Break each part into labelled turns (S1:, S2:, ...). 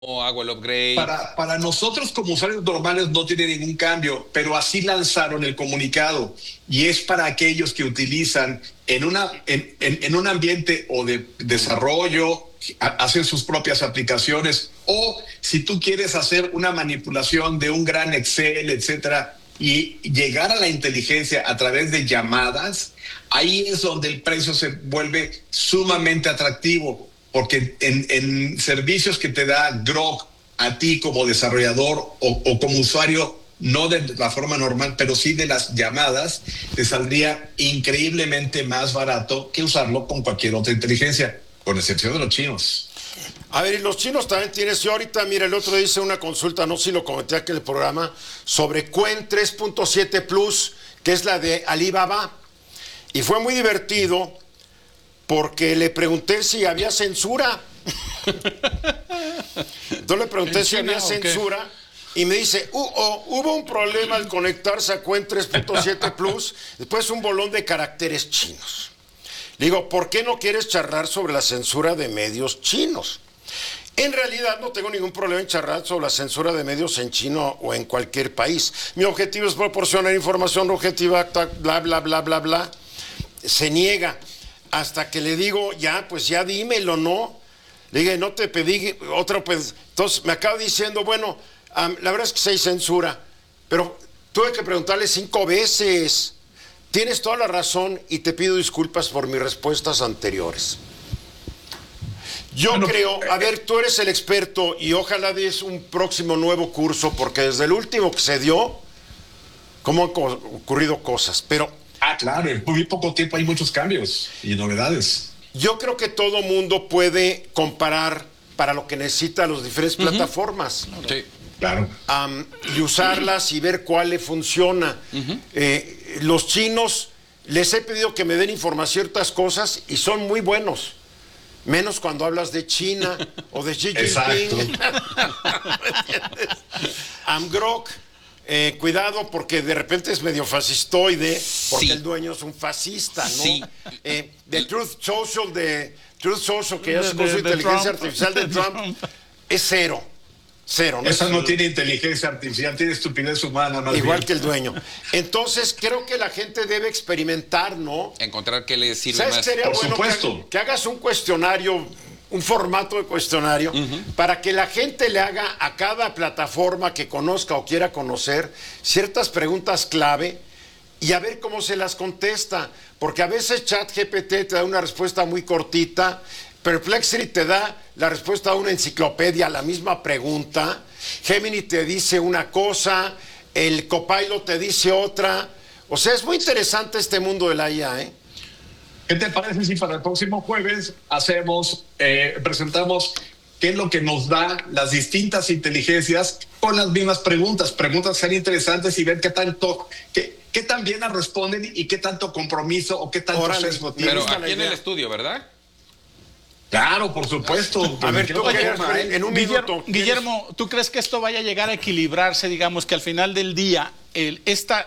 S1: hago el upgrade.
S2: Para nosotros como usuarios normales no tiene ningún cambio, pero así lanzaron el comunicado y es para aquellos que utilizan en un ambiente o de desarrollo, hacen sus propias aplicaciones, o si tú quieres hacer una manipulación de un gran Excel, etcétera, y llegar a la inteligencia a través de llamadas, ahí es donde el precio se vuelve sumamente atractivo, porque en servicios que te da Grok a ti como desarrollador o como usuario, no de la forma normal, pero sí de las llamadas, te saldría increíblemente más barato que usarlo con cualquier otra inteligencia, con excepción de los chinos.
S3: A ver, y los chinos también tienes. Yo ahorita, mira, el otro día hice una consulta, no sé si lo comenté aquí en el programa, sobre Qwen 3.7 Plus, que es la de Alibaba. Y fue muy divertido porque le pregunté si había censura. Entonces le pregunté si había censura y me dice, hubo un problema al conectarse a Qwen 3.7 Plus, después un bolón de caracteres chinos. Le digo, ¿por qué no quieres charlar sobre la censura de medios chinos? En realidad no tengo ningún problema en charlar sobre la censura de medios en chino o en cualquier país. Mi objetivo es proporcionar información objetiva, bla, bla, bla, bla, bla. Se niega hasta que le digo, ya, pues ya dímelo, ¿no? Le dije, no te pedí otra, pues. Entonces me acaba diciendo, bueno, la verdad es que sí hay censura, pero tuve que preguntarle 5 veces. Tienes toda la razón y te pido disculpas por mis respuestas anteriores. Yo creo, a ver, tú eres el experto y ojalá des un próximo nuevo curso, porque desde el último que se dio, como han ocurrido cosas, pero...
S2: Claro, en muy poco tiempo hay muchos cambios y novedades.
S3: Yo creo que todo mundo puede comparar para lo que necesita las diferentes plataformas.
S1: Sí.
S2: Claro.
S3: Y usarlas y ver cuál le funciona. Los chinos, les he pedido que me den información de ciertas cosas y son muy buenos. Menos cuando hablas de China o de Xi Jinping. Grok, cuidado porque de repente es medio fascistoide, porque el dueño es un fascista, ¿no?
S1: Sí.
S3: De Truth Social, que ya se puso inteligencia artificial de Trump, es cero. ¿No?
S2: Esa no tiene inteligencia artificial, tiene estupidez humana.
S3: Igual que el dueño. Entonces, creo que la gente debe experimentar, ¿no?
S1: Encontrar qué le sirve
S3: ¿Sabes?
S1: más.
S3: Sería
S2: Por
S3: bueno
S2: supuesto.
S3: que hagas un cuestionario, un formato de cuestionario, para que la gente le haga a cada plataforma que conozca o quiera conocer ciertas preguntas clave y a ver cómo se las contesta. Porque a veces ChatGPT te da una respuesta muy cortita, Perplexity te da la respuesta a una enciclopedia a la misma pregunta, Gemini te dice una cosa, el Copilot te dice otra. O sea, es muy interesante este mundo de la IA, ¿eh?
S2: ¿Qué te parece si para el próximo jueves presentamos qué es lo que nos da las distintas inteligencias con las mismas preguntas que sean interesantes y ver qué tan bien las responden y qué tanto compromiso o qué tanto sesgo tienen?
S1: Pero aquí en el estudio, ¿verdad?
S2: Claro, por supuesto.
S3: A ver, tú, en un minuto.
S4: Guillermo, ¿tú crees que esto vaya a llegar a equilibrarse, digamos, que al final del día esta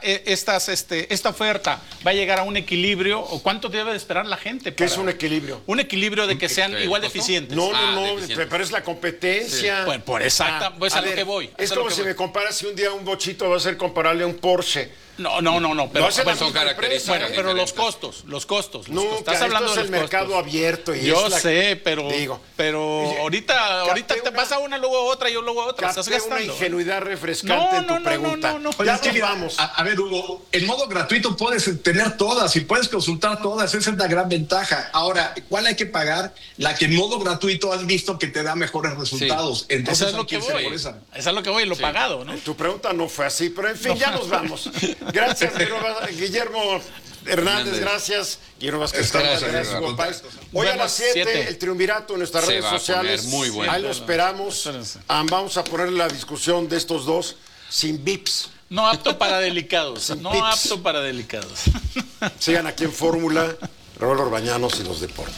S4: oferta va a llegar a un equilibrio? ¿O cuánto debe de esperar la gente?
S3: ¿Qué es un equilibrio?
S4: Un equilibrio de que sean igual de eficientes.
S3: No, pero es la competencia.
S4: Sí. Bueno, pues a lo que voy.
S3: Es como si me comparas si un día un bochito va a ser comparable a un Porsche.
S4: No, pero
S1: son características.
S4: Bueno, pero los costos.
S3: No,
S4: Estás hablando
S3: es
S4: de
S3: el
S4: los
S3: mercado
S4: costos.
S3: abierto. Y
S4: Yo sé, pero ahorita te pasa una, luego otra, yo luego otra. Estás gastando.
S3: Una ingenuidad refrescante en tu pregunta.
S4: No.
S2: Oye, vamos. A ver, Hugo, en modo gratuito puedes tener todas y puedes consultar todas. Esa es la gran ventaja. Ahora, ¿cuál hay que pagar? La que en modo gratuito has visto que te da mejores resultados.
S1: Sí.
S2: Entonces,
S4: eso es lo que voy. Esa es lo que voy, lo pagado, ¿no?
S3: Tu pregunta no fue así, pero en fin, ya nos vamos. Gracias, Guillermo Hernández, gracias. Guillermo Vázquez, gracias, Hugo Páez. Hoy a las 7, el triunvirato en nuestras redes sociales.
S1: Muy bueno.
S3: Ahí lo esperamos. Vamos a poner la discusión de estos dos sin bips.
S4: No apto para delicados.
S3: Sigan aquí en Fórmula, Raúl Orbañanos y los deportes.